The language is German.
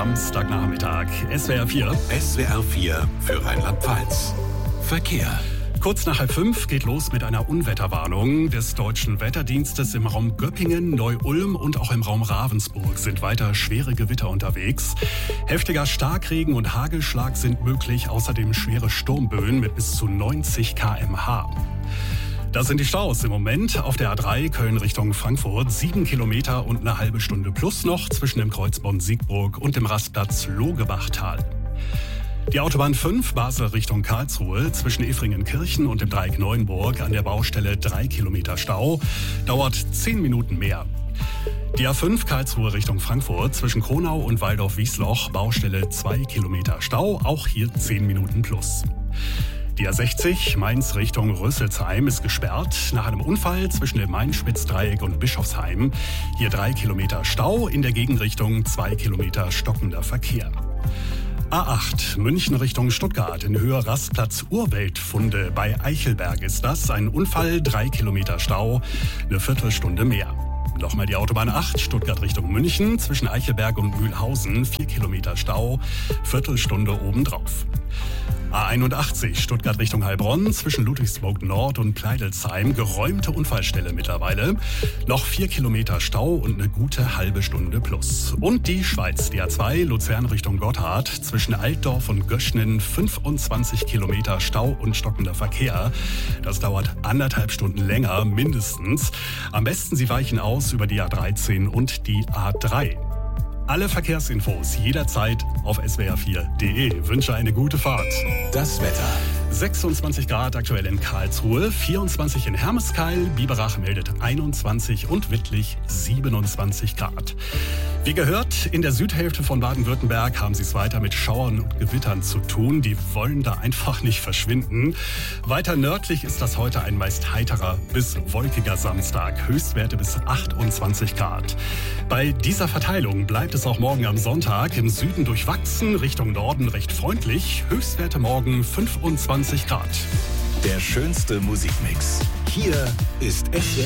Samstagnachmittag. SWR 4. SWR 4 für Rheinland-Pfalz. Verkehr. Kurz nach 4:30 geht los mit einer Unwetterwarnung des Deutschen Wetterdienstes. Im Raum Göppingen, Neu-Ulm und auch im Raum Ravensburg sind weiter schwere Gewitter unterwegs. Heftiger Starkregen und Hagelschlag sind möglich, außerdem schwere Sturmböen mit bis zu 90 km/h. Das sind die Staus im Moment auf der A3 Köln Richtung Frankfurt. 7 Kilometer und eine halbe Stunde plus noch zwischen dem Kreuz Bonn-Siegburg und dem Rastplatz Logebachtal. Die Autobahn 5 Basel Richtung Karlsruhe zwischen Efringen-Kirchen und dem Dreieck Neuenburg an der Baustelle 3 Kilometer Stau. Dauert 10 Minuten mehr. Die A5 Karlsruhe Richtung Frankfurt zwischen Kronau und Waldorf-Wiesloch. Baustelle 2 Kilometer Stau. Auch hier 10 Minuten plus. Die A60 Mainz Richtung Rüsselsheim ist gesperrt nach einem Unfall zwischen dem Main-Spitz-Dreieck und Bischofsheim. Hier 3 Kilometer Stau, in der Gegenrichtung 2 Kilometer stockender Verkehr. A8 München Richtung Stuttgart in Höhe Rastplatz Urweltfunde bei Eichelberg ist das. Ein Unfall, 3 Kilometer Stau, eine Viertelstunde mehr. Nochmal die Autobahn 8 Stuttgart Richtung München zwischen Eichelberg und Mühlhausen, 4 Kilometer Stau, Viertelstunde obendrauf. A81 Stuttgart Richtung Heilbronn zwischen Ludwigsburg Nord und Pleidelsheim, geräumte Unfallstelle mittlerweile. Noch 4 Kilometer Stau und eine gute halbe Stunde plus. Und die Schweiz, die A2 Luzern Richtung Gotthard zwischen Altdorf und Göschnen, 25 Kilometer Stau und stockender Verkehr. Das dauert 1,5 Stunden länger mindestens. Am besten Sie weichen aus über die A13 und die A3. Alle Verkehrsinfos jederzeit auf swr4.de. Wünsche eine gute Fahrt. Das Wetter. 26 Grad aktuell in Karlsruhe, 24 in Hermeskeil, Biberach meldet 21 und Wittlich 27 Grad. Wie gehört, in der Südhälfte von Baden-Württemberg haben sie es weiter mit Schauern und Gewittern zu tun. Die wollen da einfach nicht verschwinden. Weiter nördlich ist das heute ein meist heiterer bis wolkiger Samstag. Höchstwerte bis 28 Grad. Bei dieser Verteilung bleibt es auch morgen am Sonntag. Im Süden durchwachsen, Richtung Norden recht freundlich. Höchstwerte morgen 25 Grad. Der schönste Musikmix. Hier ist SWR